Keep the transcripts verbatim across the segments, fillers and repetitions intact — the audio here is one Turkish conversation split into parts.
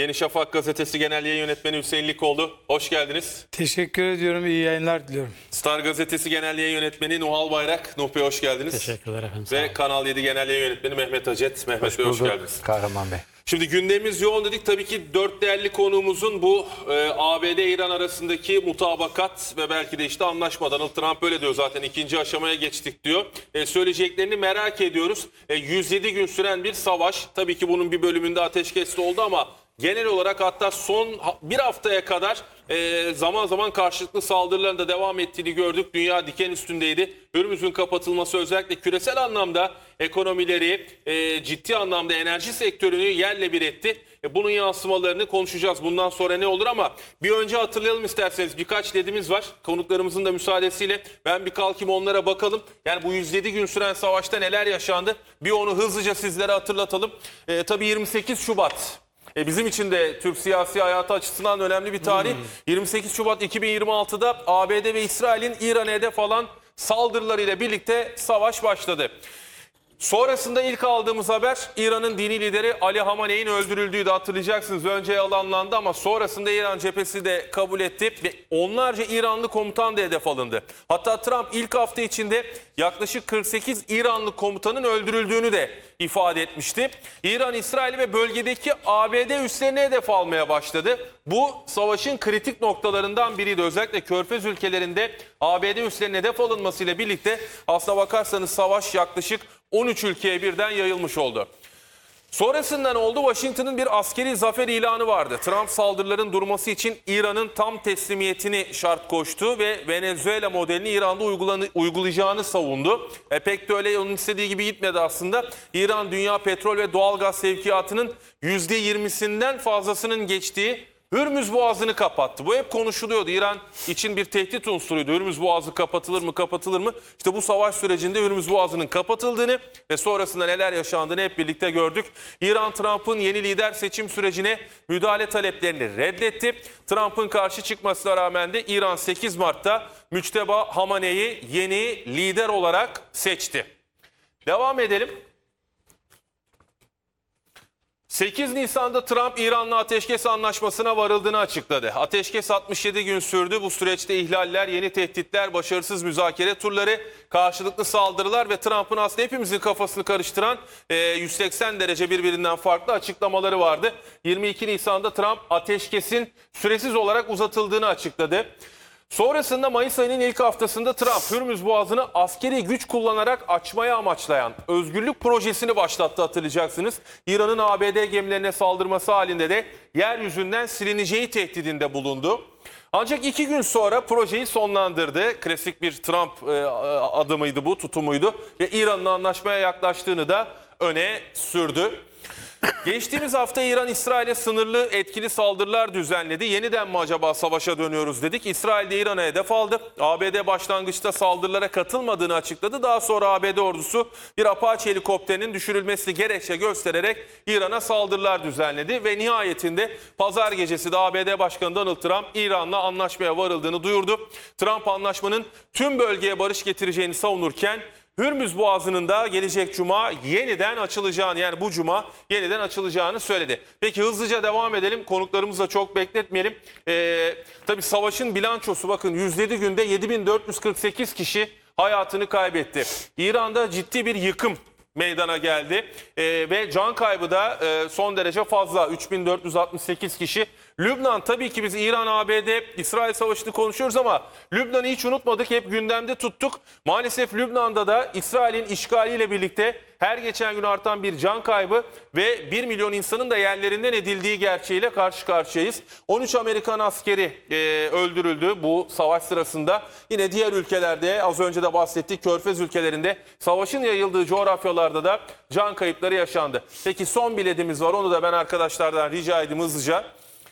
Yeni Şafak Gazetesi Genel Yayın Yönetmeni Hüseyin Likoğlu. Hoş geldiniz. Teşekkür ediyorum. İyi yayınlar diliyorum. Star Gazetesi Genel Yayın Yönetmeni Nuhal Bayrak. Nuh Bey hoş geldiniz. Teşekkürler efendim. Ve Kanal yedi Genel Yayın Yönetmeni Mehmet Acet. Mehmet Bey hoş geldiniz. Kahraman Bey. Şimdi gündemimiz yoğun dedik. Tabii ki dört değerli konuğumuzun bu e, A B D-İran arasındaki mutabakat ve belki de işte anlaşma. Donald Trump öyle diyor zaten, ikinci aşamaya geçtik diyor. E, söyleyeceklerini merak ediyoruz. E, yüz yedi gün süren bir savaş. Tabii ki bunun bir bölümünde ateşkesli oldu ama genel olarak hatta son bir haftaya kadar e, zaman zaman karşılıklı saldırıların da devam ettiğini gördük. Dünya diken üstündeydi. Hürmüz'ün kapatılması özellikle küresel anlamda ekonomileri, e, ciddi anlamda enerji sektörünü yerle bir etti. E, bunun yansımalarını konuşacağız. Bundan sonra ne olur ama bir önce hatırlayalım isterseniz. Birkaç ledimiz var. Konuklarımızın da müsaadesiyle ben bir kalkayım onlara bakalım. Yani bu yüz yedi gün süren savaşta neler yaşandı? Bir onu hızlıca sizlere hatırlatalım. E, tabii yirmi sekiz Şubat. E bizim için de Türk siyasi hayatı açısından önemli bir tarih. Hmm. yirmi sekiz Şubat iki bin yirmi altıda A B D ve İsrail'in İran'a hedef alan saldırılarıyla birlikte savaş başladı. Sonrasında ilk aldığımız haber İran'ın dini lideri Ali Hamaney'in öldürüldüğüydü, hatırlayacaksınız. Önce yalanlandı ama sonrasında İran cephesi de kabul etti ve onlarca İranlı komutan da hedef alındı. Hatta Trump ilk hafta içinde yaklaşık kırk sekiz İranlı komutanın öldürüldüğünü de ifade etmişti. İran, İsrail ve bölgedeki A B D üslerine hedef almaya başladı. Bu savaşın kritik noktalarından biriydi. Özellikle Körfez ülkelerinde A B D üslerine hedef alınmasıyla birlikte aslına bakarsanız savaş yaklaşık on üç ülkeye birden yayılmış oldu. Sonrasında ne oldu? Washington'ın bir askeri zafer ilanı vardı. Trump saldırıların durması için İran'ın tam teslimiyetini şart koştu ve Venezuela modelini İran'da uygulayacağını savundu. E pek de öyle onun istediği gibi gitmedi aslında. İran dünya petrol ve doğalgaz sevkiyatının yüzde yirmisinden fazlasının geçtiği Hürmüz Boğazı'nı kapattı. Bu hep konuşuluyordu. İran için bir tehdit unsuruydu. Hürmüz Boğazı kapatılır mı, kapatılır mı? İşte bu savaş sürecinde Hürmüz Boğazı'nın kapatıldığını ve sonrasında neler yaşandığını hep birlikte gördük. İran, Trump'ın yeni lider seçim sürecine müdahale taleplerini reddetti. Trump'ın karşı çıkmasına rağmen de İran sekiz Mart'ta Müçteba Hamaney'i yeni lider olarak seçti. Devam edelim. sekiz Nisan'da Trump İran'la ateşkes anlaşmasına varıldığını açıkladı. Ateşkes altmış yedi gün sürdü. Bu süreçte ihlaller, yeni tehditler, başarısız müzakere turları, karşılıklı saldırılar ve Trump'ın aslında hepimizin kafasını karıştıran e, yüz seksen derece birbirinden farklı açıklamaları vardı. yirmi iki Nisan'da Trump ateşkesin süresiz olarak uzatıldığını açıkladı. Sonrasında Mayıs ayının ilk haftasında Trump Hürmüz Boğazı'nı askeri güç kullanarak açmaya amaçlayan özgürlük projesini başlattı, hatırlayacaksınız. İran'ın A B D gemilerine saldırması halinde de yeryüzünden silineceği tehdidinde bulundu. Ancak iki gün sonra projeyi sonlandırdı. Klasik bir Trump e, adımıydı bu, tutumuydu ve İran'ın anlaşmaya yaklaştığını da öne sürdü. Geçtiğimiz hafta İran, İsrail'e sınırlı etkili saldırılar düzenledi. Yeniden mi acaba savaşa dönüyoruz dedik. İsrail de İran'a hedef aldı. A B D başlangıçta saldırılara katılmadığını açıkladı. Daha sonra A B D ordusu bir Apache helikopterinin düşürülmesini gerekçe göstererek İran'a saldırılar düzenledi. Ve nihayetinde pazar gecesi de A B D Başkanı Donald Trump İran'la anlaşmaya varıldığını duyurdu. Trump anlaşmanın tüm bölgeye barış getireceğini savunurken Hürmüz Boğazı'nın da gelecek cuma yeniden açılacağını, yani bu cuma yeniden açılacağını söyledi. Peki hızlıca devam edelim. Konuklarımızı da çok bekletmeyelim. Ee, tabii savaşın bilançosu, bakın yüz yedi günde yedi bin dört yüz kırk sekiz kişi hayatını kaybetti. İran'da ciddi bir yıkım meydana geldi ee, ve can kaybı da e, son derece fazla, üç bin dört yüz altmış sekiz kişi. Lübnan, tabii ki biz İran, A B D, İsrail savaşını konuşuyoruz ama Lübnan'ı hiç unutmadık, hep gündemde tuttuk. Maalesef Lübnan'da da İsrail'in işgaliyle birlikte her geçen gün artan bir can kaybı ve bir milyon insanın da yerlerinden edildiği gerçeğiyle karşı karşıyayız. on üç Amerikan askeri e, öldürüldü bu savaş sırasında. Yine diğer ülkelerde, az önce de bahsettik, Körfez ülkelerinde savaşın yayıldığı coğrafyalarda da can kayıpları yaşandı. Peki son biletimiz var, onu da ben arkadaşlardan rica edeyim hızlıca.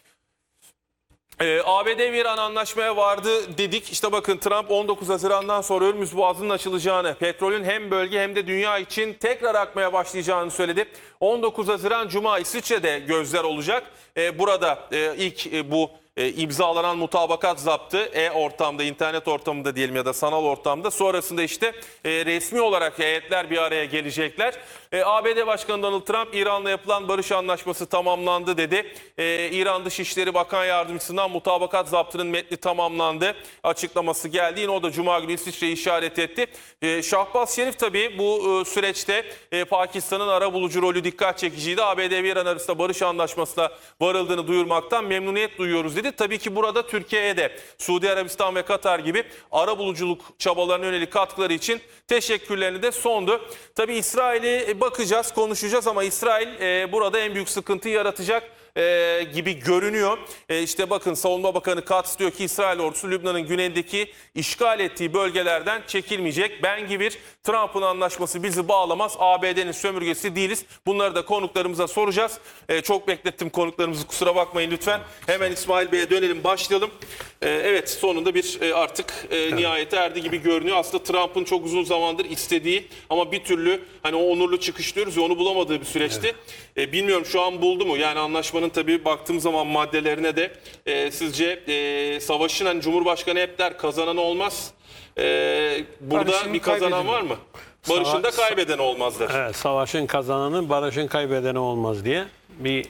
Ee, A B D ve İran anlaşmaya vardı dedik. İşte bakın Trump on dokuz Haziran'dan sonra Hürmüz Boğazı'nın açılacağını, petrolün hem bölge hem de dünya için tekrar akmaya başlayacağını söyledi. on dokuz Haziran Cuma İsviçre'de gözler olacak. Ee, burada e, ilk e, bu e, imzalanan mutabakat zaptı e-ortamda, internet ortamında diyelim ya da sanal ortamda. Sonrasında işte e, resmi olarak heyetler bir araya gelecekler. E, A B D Başkanı Donald Trump, İran'la yapılan barış anlaşması tamamlandı dedi. E, İran Dışişleri Bakan Yardımcısından mutabakat zaptının metni tamamlandı açıklaması geldi. Yine o da Cuma günü İsviçre'yi işaret etti. E, Şahbaz Şerif tabii bu e, süreçte e, Pakistan'ın arabulucu rolü dikkat çekiciydi. A B D ve İran arasında barış anlaşmasına varıldığını duyurmaktan memnuniyet duyuyoruz dedi. Tabii ki burada Türkiye'ye de Suudi Arabistan ve Katar gibi arabuluculuk çabalarına yönelik katkıları için teşekkürlerini de sondu. Tabii İsrail'e bakacağız, konuşacağız ama İsrail e, burada en büyük sıkıntıyı yaratacak e, gibi görünüyor. E, işte bakın Savunma Bakanı Katz diyor ki İsrail ordusu Lübnan'ın güneyindeki işgal ettiği bölgelerden çekilmeyecek. Ben gibi Trump'ın anlaşması bizi bağlamaz. A B D'nin sömürgesi değiliz. Bunları da konuklarımıza soracağız. E, çok beklettim konuklarımızı, kusura bakmayın lütfen. Hemen İsmail Bey'e dönelim, başlayalım. E, evet sonunda bir e, artık e, nihayete erdi gibi görünüyor. Aslında Trump'ın çok uzun zamandır istediği ama bir türlü hani o onurlu çıkış diyoruz ya, onu bulamadığı bir süreçti. Evet. E, bilmiyorum şu an buldu mu? Yani anlaşmanın tabii baktığım zaman maddelerine de e, sizce e, savaşın hani Cumhurbaşkanı hep der kazanan olmaz. E, burada Barışın bir kazanan kaybedeni. var mı? Barışın da kaybeden olmaz der. Evet, savaşın kazananı, barışın kaybedeni olmaz diye bir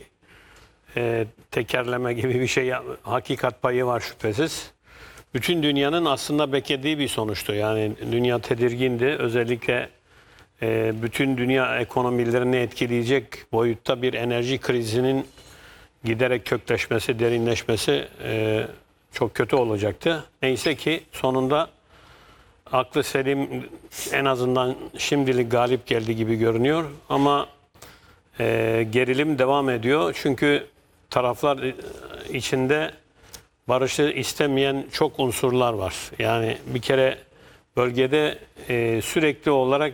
e, tekerleme gibi bir şey, hakikat payı var şüphesiz. Bütün dünyanın aslında beklediği bir sonuçtu. Yani dünya tedirgindi. Özellikle e, bütün dünya ekonomilerini etkileyecek boyutta bir enerji krizinin giderek kökleşmesi, derinleşmesi e, çok kötü olacaktı. Neyse ki sonunda aklı selim en azından şimdilik galip geldi gibi görünüyor ama e, gerilim devam ediyor. Çünkü taraflar içinde barışı istemeyen çok unsurlar var. Yani bir kere bölgede e, sürekli olarak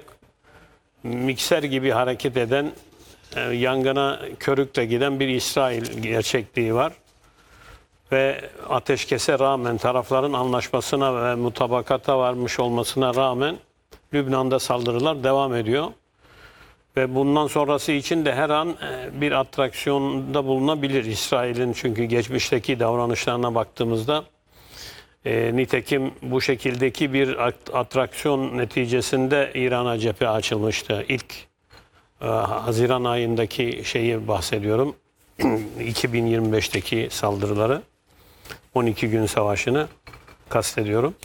mikser gibi hareket eden, e, yangına körükle giden bir İsrail gerçekliği var. Ve ateşkese rağmen, tarafların anlaşmasına ve mutabakata varmış olmasına rağmen Lübnan'da saldırılar devam ediyor. Ve bundan sonrası için de her an bir atraksiyonda bulunabilir İsrail'in, çünkü geçmişteki davranışlarına baktığımızda e, nitekim bu şekildeki bir atraksiyon neticesinde İran'a cephe açılmıştı. İlk e, Haziran ayındaki şeyi bahsediyorum. iki bin yirmi beşteki saldırıları, on iki gün savaşını kastediyorum.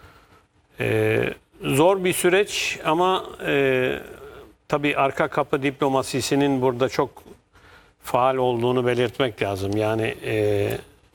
Ee, zor bir süreç ama e, tabii arka kapı diplomasisinin burada çok faal olduğunu belirtmek lazım. Yani e,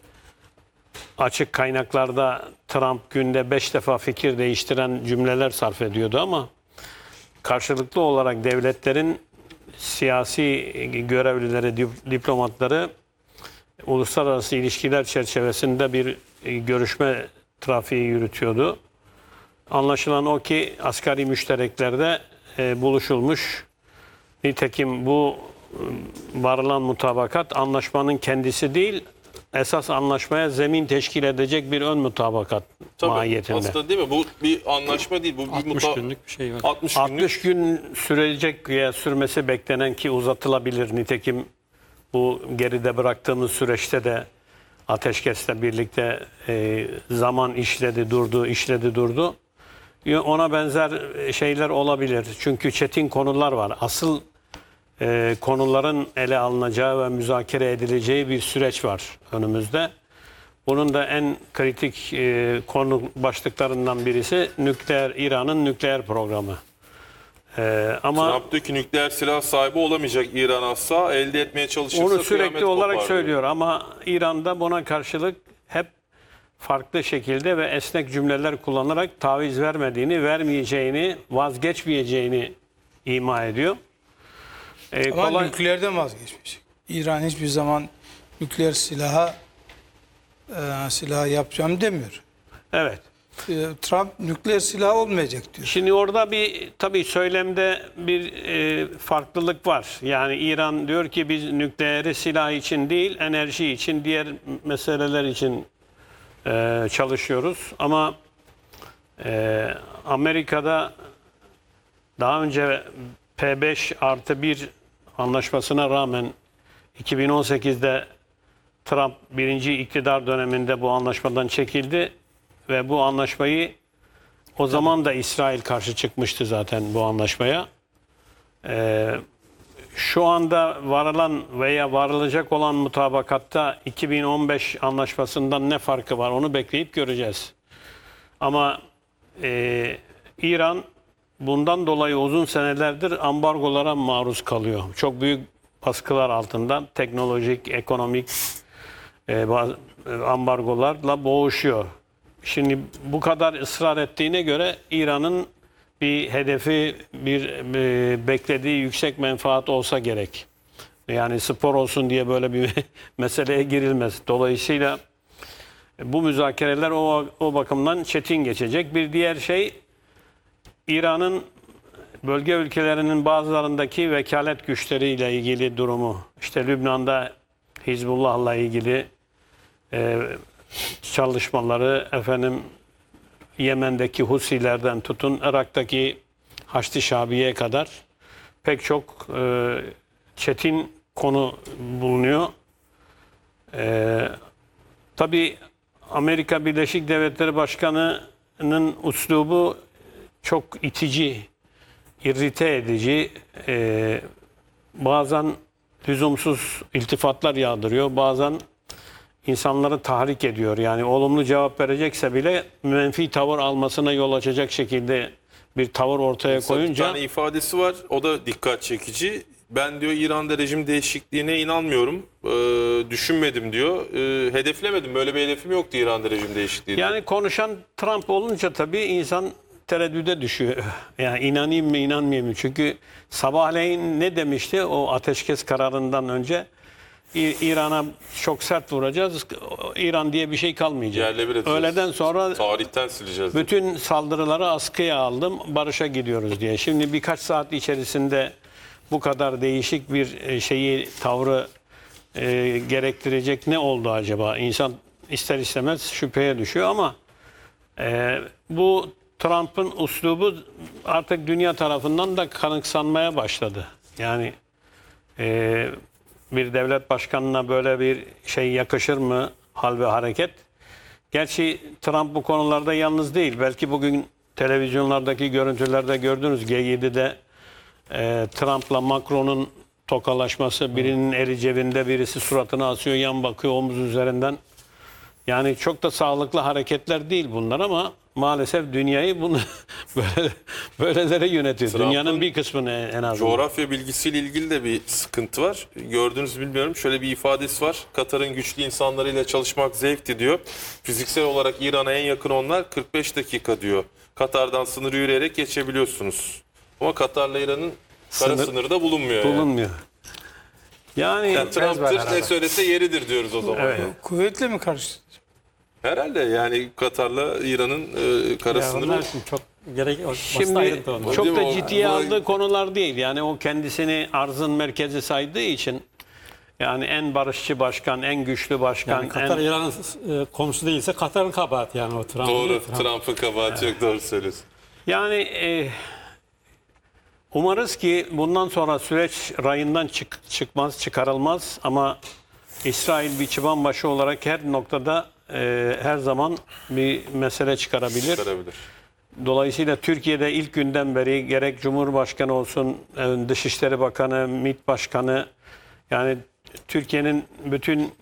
açık kaynaklarda Trump günde beş defa fikir değiştiren cümleler sarf ediyordu ama karşılıklı olarak devletlerin siyasi görevlileri, diplomatları uluslararası ilişkiler çerçevesinde bir görüşme trafiği yürütüyordu. Anlaşılan o ki asgari müştereklerde e, buluşulmuş. Nitekim bu varılan mutabakat anlaşmanın kendisi değil, esas anlaşmaya zemin teşkil edecek bir ön mutabakat Tabii, mahiyetinde. aslında değil mi? Bu bir anlaşma değil. Bu bir altmış muta- günlük bir şey var. altmış günlük. altmış gün sürecek veya sürmesi beklenen, ki uzatılabilir. Nitekim bu geride bıraktığımız süreçte de ateşkesle birlikte e, zaman işledi durdu, işledi durdu. Ona benzer şeyler olabilir. Çünkü çetin konular var. Asıl e, konuların ele alınacağı ve müzakere edileceği bir süreç var önümüzde. Bunun da en kritik e, konu başlıklarından birisi nükleer, İran'ın nükleer programı. E, ama Trump diyor ki nükleer silah sahibi olamayacak İran asla, elde etmeye çalışırsa onu sürekli kıyamet olarak kopar söylüyor ama İran'da buna karşılık hep farklı şekilde ve esnek cümleler kullanarak taviz vermediğini, vermeyeceğini, vazgeçmeyeceğini ima ediyor. E, Ama kolay- nükleerden vazgeçmiş. İran hiçbir zaman nükleer silaha e, silah yapacağım demiyor. Evet. E, Trump nükleer silah olmayacak diyor. Şimdi orada bir tabii söylemde bir e, farklılık var. Yani İran diyor ki biz nükleeri silah için değil, enerji için, diğer meseleler için e, çalışıyoruz. Ama e, Amerika'da daha önce P beş artı bir anlaşmasına rağmen iki bin on sekizde Trump birinci iktidar döneminde bu anlaşmadan çekildi ve bu anlaşmayı, o zaman da İsrail karşı çıkmıştı zaten bu anlaşmaya. Ee, şu anda varılan veya varılacak olan mutabakatta iki bin on beş anlaşmasından ne farkı var onu bekleyip göreceğiz. Ama e, İran bundan dolayı uzun senelerdir ambargolara maruz kalıyor. Çok büyük baskılar altında teknolojik, ekonomik e, bazı ambargolarla boğuşuyor. Şimdi bu kadar ısrar ettiğine göre İran'ın bir hedefi, bir e, beklediği yüksek menfaat olsa gerek. Yani spor olsun diye böyle bir meseleye girilmez. Dolayısıyla bu müzakereler o, o bakımdan çetin geçecek. Bir diğer şey, İran'ın bölge ülkelerinin bazılarındaki vekalet güçleriyle ilgili durumu. İşte Lübnan'da Hizbullah'la ilgili e, çalışmaları, efendim Yemen'deki Husilerden tutun Irak'taki Haçlı Şabi'ye kadar pek çok e, çetin konu bulunuyor. E, tabii Amerika Birleşik Devletleri Başkanı'nın üslubu çok itici, irrite edici, e, bazen lüzumsuz iltifatlar yağdırıyor, bazen insanları tahrik ediyor. Yani olumlu cevap verecekse bile menfi tavır almasına yol açacak şekilde bir tavır ortaya Mesela koyunca... bir tane ifadesi var. O da dikkat çekici. Ben diyor İran'da rejim değişikliğine inanmıyorum. Ee, düşünmedim diyor. Ee, hedeflemedim. Böyle bir hedefim yoktu İran'da rejim değişikliği diyor. Yani konuşan Trump olunca tabii insan tereddüde düşüyor. Yani inanayım mı inanmayayım mı? Çünkü sabahleyin ne demişti o ateşkes kararından önce? İ- İran'a çok sert vuracağız. İran diye bir şey kalmayacak. Yerle bir edeceğiz. Öğleden sonra Tarihten sileceğiz. bütün saldırıları askıya aldım, barışa gidiyoruz diye. Şimdi birkaç saat içerisinde bu kadar değişik bir şeyi, tavrı e, gerektirecek ne oldu acaba? İnsan ister istemez şüpheye düşüyor ama e, bu Trump'ın üslubu artık dünya tarafından da kanıksanmaya başladı. Yani e, bir devlet başkanına böyle bir şey yakışır mı, hal ve hareket? Gerçi Trump bu konularda yalnız değil. Belki bugün televizyonlardaki görüntülerde gördünüz, G yedi'de e, Trump'la Macron'un tokalaşması, birinin eli cebinde, birisi suratına asıyor, yan bakıyor omuz üzerinden. Yani çok da sağlıklı hareketler değil bunlar ama maalesef dünyayı bunu böyle böylelere yönetiyor. Trump'ın Dünyanın bir kısmını en azından. Coğrafya bilgisiyle ilgili de bir sıkıntı var. Gördünüz bilmiyorum. Şöyle bir ifadesi var. Katar'ın güçlü insanlarıyla çalışmak zevkti diyor. Fiziksel olarak İran'a en yakın onlar kırk beş dakika diyor. Katar'dan sınırı yürüyerek geçebiliyorsunuz. Ama Katar'la İran'ın kara Sınır- sınırı da bulunmuyor. Yani. Bulunmuyor. Yani, Yani Trump'tır ne söylese yeridir diyoruz o zaman. Evet. Yani. Kuvvetle mi karşı? Herhalde yani Katar'la İran'ın e, kara Ya sınırı. onlar için çok gerek basit Şimdi ayrıntı onlar. çok Değil mi da o? ciddiye Ama- aldığı konular değil. Yani o kendisini arzın merkezi saydığı için yani en barışçı başkan, en güçlü başkan, Yani Katar en... İran'ın e, komşusu değilse Katar'ın kabahati yani o Trump. Doğru. Trump. Trump'ın kabahati yok. Doğru söylüyorsun. Yani e, umarız ki bundan sonra süreç rayından çık, çıkmaz, çıkarılmaz ama İsrail bir çıban başı olarak her noktada e, her zaman bir mesele çıkarabilir. Çıkarabilir. Dolayısıyla Türkiye'de ilk günden beri gerek Cumhurbaşkanı olsun, e, Dışişleri Bakanı, MİT Başkanı, yani Türkiye'nin bütün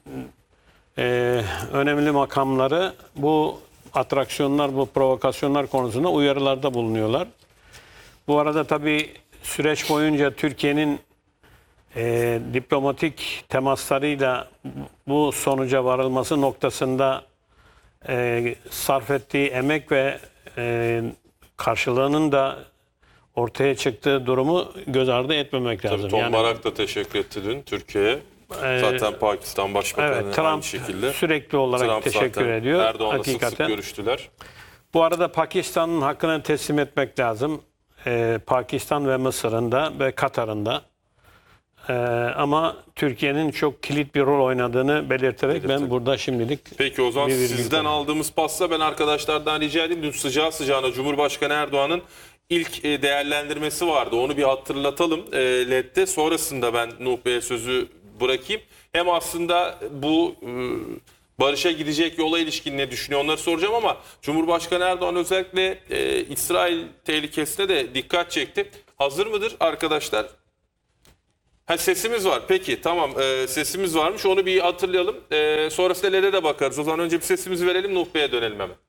e, önemli makamları bu atraksiyonlar, bu provokasyonlar konusunda uyarılarda bulunuyorlar. Bu arada tabii süreç boyunca Türkiye'nin e, diplomatik temaslarıyla bu sonuca varılması noktasında e, sarf ettiği emek ve e, karşılığının da ortaya çıktığı durumu göz ardı etmemek Tabii lazım. Tom Yani, Barak da teşekkür etti dün Türkiye'ye. e, Zaten Pakistan Başbakanı evet, aynı Trump şekilde. sürekli olarak Trump teşekkür zaten ediyor. Erdoğan'la sık sık Hakikaten. görüştüler. Bu arada Pakistan'ın hakkını teslim etmek lazım. Ee, Pakistan ve Mısır'ın da ve Katar'ın da. Ee, ama Türkiye'nin çok kilit bir rol oynadığını belirterek ben burada şimdilik Peki o zaman bir virgül sizden koyayım. aldığımız pasla ben arkadaşlardan rica edeyim. Dün sıcağı sıcağına Cumhurbaşkanı Erdoğan'ın ilk e, değerlendirmesi vardı. Onu bir hatırlatalım e, L E D'de. Sonrasında ben Nuh Bey'e sözü bırakayım. Hem aslında bu e, barışa gidecek yola ilişkin ne düşünüyor onları soracağım ama Cumhurbaşkanı Erdoğan özellikle e, İsrail tehlikesine de dikkat çekti. Hazır mıdır arkadaşlar? Ha, sesimiz var. Peki tamam, e, sesimiz varmış. Onu bir hatırlayalım. E, sonrasında L E D'e de bakarız. O zaman önce bir sesimizi verelim. Nuh Bey'e dönelim hemen.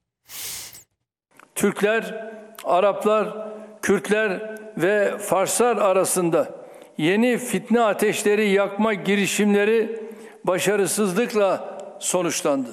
Türkler, Araplar, Kürtler ve Farslar arasında yeni fitne ateşleri yakma girişimleri başarısızlıkla sonuçlandı.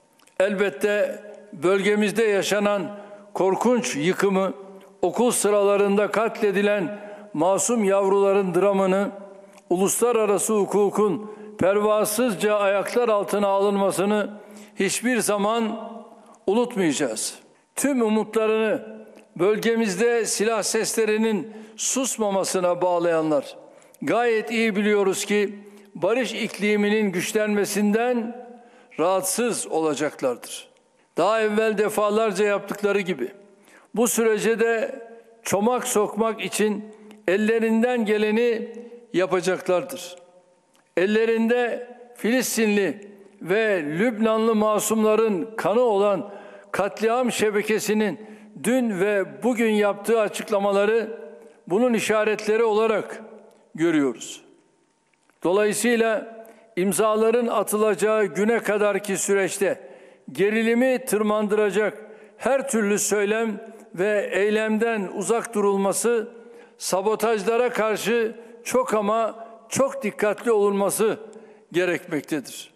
Elbette bölgemizde yaşanan korkunç yıkımı, okul sıralarında katledilen masum yavruların dramını, uluslararası hukukun pervasızca ayaklar altına alınmasını hiçbir zaman unutmayacağız. Tüm umutlarını bölgemizde silah seslerinin susmamasına bağlayanlar gayet iyi biliyoruz ki barış ikliminin güçlenmesinden rahatsız olacaklardır. Daha evvel defalarca yaptıkları gibi bu sürece de çomak sokmak için ellerinden geleni yapacaklardır. Ellerinde Filistinli ve Lübnanlı masumların kanı olan katliam şebekesinin dün ve bugün yaptığı açıklamaları bunun işaretleri olarak görüyoruz. Dolayısıyla imzaların atılacağı güne kadarki süreçte gerilimi tırmandıracak her türlü söylem ve eylemden uzak durulması, sabotajlara karşı çok ama çok dikkatli olunması gerekmektedir.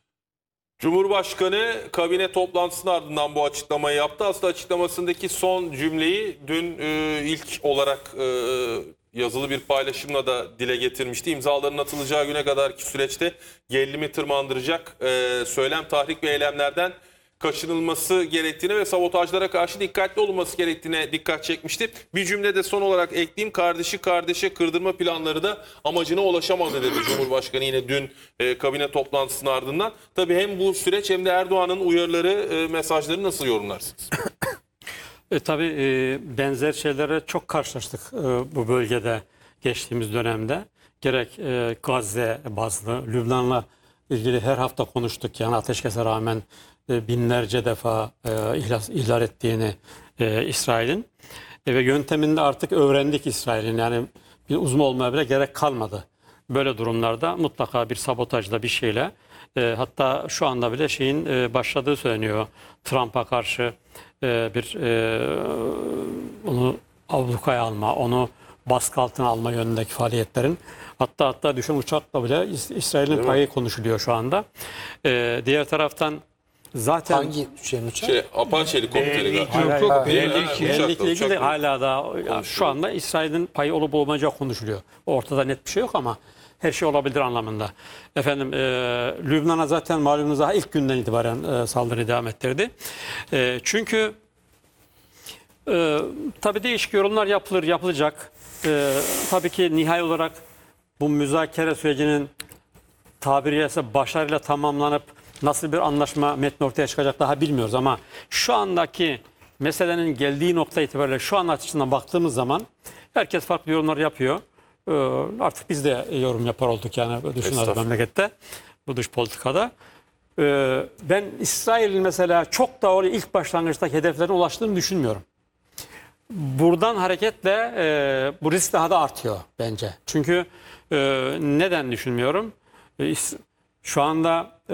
Cumhurbaşkanı kabine toplantısının ardından bu açıklamayı yaptı. Aslında açıklamasındaki son cümleyi dün e, ilk olarak e, yazılı bir paylaşımla da dile getirmişti. İmzaların atılacağı güne kadarki süreçte gerilimi tırmandıracak e, söylem, tahrik ve eylemlerden kaçınılması gerektiğine ve sabotajlara karşı dikkatli olunması gerektiğine dikkat çekmişti. Bir cümlede son olarak ekleyeyim, kardeşi kardeşe kırdırma planları da amacına ulaşamadı dedi Cumhurbaşkanı yine dün e, kabine toplantısının ardından. Tabii hem bu süreç hem de Erdoğan'ın uyarıları, e, mesajları nasıl yorumlarsınız? E, tabii e, benzer şeylere çok karşılaştık e, bu bölgede geçtiğimiz dönemde. Gerek e, Gazze bazlı, Lübnan'la ilgili her hafta konuştuk. Yani ateşkese rağmen e, binlerce defa e, ihlal, ihlal ettiğini e, İsrail'in. E, ve yönteminde artık öğrendik İsrail'in. Yani bir uzman olmaya bile gerek kalmadı. Böyle durumlarda mutlaka bir sabotajla bir şeyle e, hatta şu anda bile şeyin e, başladığı söyleniyor. Trump'a karşı e, bir e, onu ablukaya alma, onu baskı altına alma yönündeki faaliyetlerin hatta hatta düşen uçakla bile İs- İsrail'in payı konuşuluyor şu anda. E, diğer taraftan zaten Hangi şeyin uçağı? Şey, Apache helikopteri galiba. Hayır, Yok, hayır, belli belli ki. belli Uçakla, ki ilgili uçakla. hala da ya şu anda İsrail'in payı olup olmayacağı konuşuluyor. Ortada net bir şey yok ama her şey olabilir anlamında. Efendim e, Lübnan'a zaten malumunuz daha ilk günden itibaren e, saldırı devam ettirdi. E, çünkü e, tabii değişik yorumlar yapılır, yapılacak. E, tabii ki nihai olarak bu müzakere sürecinin tabiri caizse başarıyla tamamlanıp nasıl bir anlaşma metni ortaya çıkacak daha bilmiyoruz ama şu andaki meselenin geldiği nokta itibariyle şu an açısından baktığımız zaman herkes farklı yorumlar yapıyor. Ee, artık biz de yorum yapar olduk yani düşünüyoruz Estağfurullah. memlekette bu dış politikada. Ee, ben İsrail'in mesela çok da oraya ilk başlangıçtaki hedeflerine ulaştığını düşünmüyorum. Buradan hareketle e, bu risk daha da artıyor bence. Çünkü e, neden düşünmüyorum? E, is- şu anda e,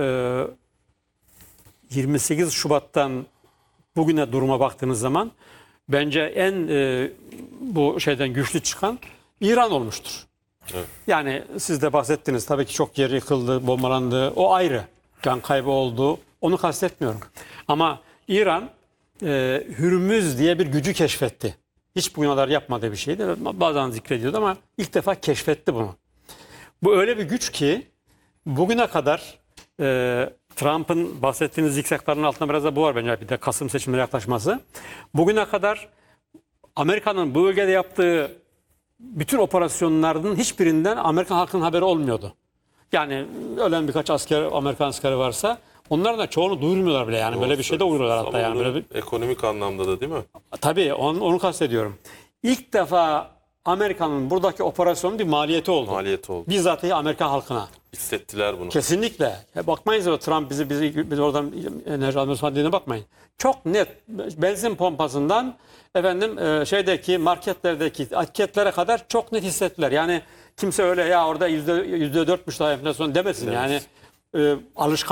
yirmi sekiz Şubat'tan bugüne duruma baktığınız zaman bence en e, bu şeyden güçlü çıkan İran olmuştur. Evet. Yani siz de bahsettiniz tabii ki çok yer yıkıldı, bombalandı. O ayrı. Can kaybı oldu. Onu kastetmiyorum. Ama İran e, Hürmüz diye bir gücü keşfetti. Hiç bugüne kadar yapmadığı bir şeydi. Bazen zikrediyordu ama ilk defa keşfetti bunu. Bu öyle bir güç ki bugüne kadar e, Trump'ın bahsettiğiniz zikzakların altında biraz da bu var bence. Bir de Kasım seçimleri yaklaşması. Bugüne kadar Amerika'nın bu bölgede yaptığı bütün operasyonlarının hiçbirinden Amerikan halkının haberi olmuyordu. Yani ölen birkaç asker, Amerikan askeri varsa onların da çoğunu duyurmuyorlar bile yani. Böyle bir şey de uyuruyorlar hatta Ama yani. bunun Böyle bir, ekonomik anlamda da değil mi? tabii onu, onu kastediyorum. İlk defa Amerika'nın buradaki operasyonun bir maliyeti oldu. Maliyeti oldu. Bizzat Amerika halkına. Hissettiler bunu. Kesinlikle. Ya bakmayın o Trump bizi bizi biz oradan enerji alması dediğine bakmayın. Çok net benzin pompasından efendim e, şeydeki marketlerdeki etiketlere kadar çok net hissettiler. Yani kimse öyle ya orada yüzde yüzde dörtmüş daha enflasyon demesin. Evet. Yani e, alışkan